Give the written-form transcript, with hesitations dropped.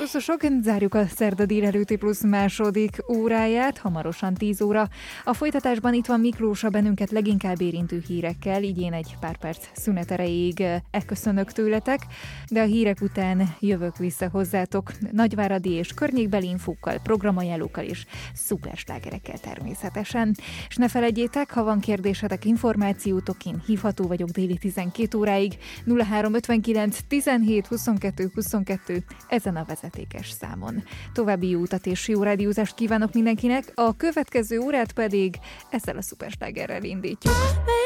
Pluszosok, zárjuk a szerda délelőtti plusz második óráját, hamarosan 10 óra. A folytatásban itt van Miklós a bennünket leginkább érintő hírekkel, így én egy pár perc szünet erejéig elköszönök tőletek, de a hírek után jövök vissza hozzátok nagyváradi és környékbeli infókkal, programajánlókkal és szuperslágerekkel természetesen. És ne felejtjétek, ha van kérdésetek, információtok, én hívható vagyok déli 12 óráig, 0359 17 22 22 ezen a vezetékes számon. További jó utat és jó rádiózást kívánok mindenkinek, a következő órát pedig ezzel a szuperslágerrel indítjuk.